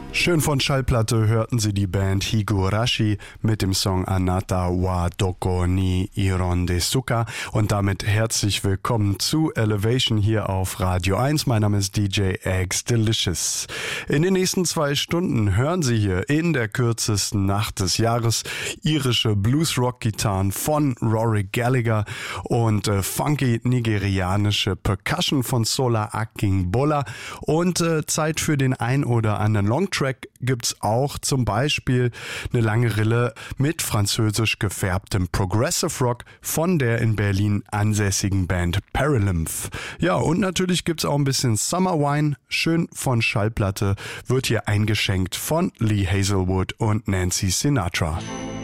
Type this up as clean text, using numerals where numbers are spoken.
Schön von Schallplatte hörten Sie die Band Higurashi mit dem Song Anata wa Doko ni Iron Desuka und damit herzlich willkommen zu Elevation hier auf Radio 1. Mein Name ist DJ Eggs Delicious. In den nächsten 2 Stunden hören Sie hier in der kürzesten Nacht des Jahres irische Blues-Rock-Gitarren von Rory Gallagher und funky nigerianische Percussion von Sola Akingbola und Zeit für den ein oder anderen Longtrack gibt's auch, zum Beispiel eine lange Rille mit französisch gefärbtem Progressive Rock von der in Berlin ansässigen Band Paralymph. Ja, und natürlich gibt's auch ein bisschen Summer Wine, schön von Schallplatte, wird hier eingeschenkt von Lee Hazelwood und Nancy Sinatra.